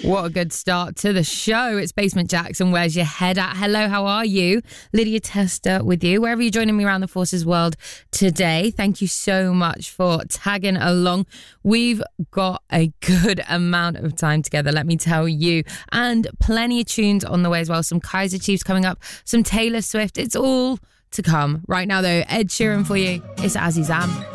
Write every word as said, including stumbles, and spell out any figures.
What a good start to the show. It's Basement Jaxx. Where's your head at? Hello, how are you? Lydia Tester with you. Wherever you're joining me around the Forces world today, thank you so much for tagging along. We've got a good amount of time together, let me tell you. And plenty of tunes on the way as well. Some Kaiser Chiefs coming up, some Taylor Swift. It's all to come. Right now, though, Ed Sheeran for you. It's Azzy Zam.